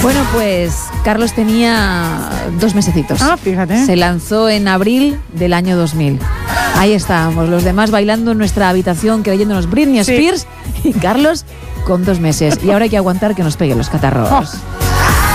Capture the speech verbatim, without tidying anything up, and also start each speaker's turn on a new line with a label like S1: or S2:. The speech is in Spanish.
S1: Bueno, pues Carlos tenía dos mesecitos.
S2: Ah, fíjate.
S1: Se lanzó en abril del año dos mil. Ahí estábamos, los demás bailando en nuestra habitación, creyéndonos Britney
S2: Sí.
S1: Spears, y Carlos con dos meses. Y ahora hay que aguantar que nos peguen los catarros.
S2: Oh.